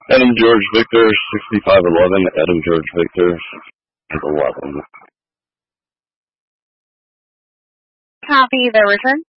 Adam George Victor, 6511, Adam George Victor, 11. Copy the return.